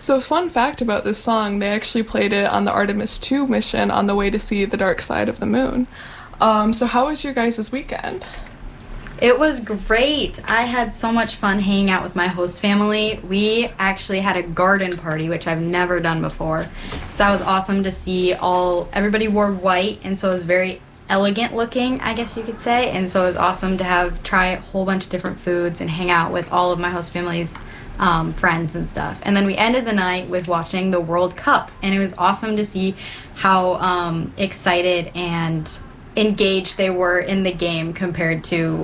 So, fun fact about this song, they actually played it on the Artemis 2 mission on the way to see the dark side of the moon. So how was your guys' weekend? It was great. I had so much fun hanging out with my host family. We actually had a garden party, which I've never done before. So that was awesome to see everybody wore white, and so it was very elegant looking, I guess you could say. And so it was awesome to try a whole bunch of different foods and hang out with all of my host family's friends and stuff. And then we ended the night with watching the World Cup, and it was awesome to see how excited and engaged they were in the game compared to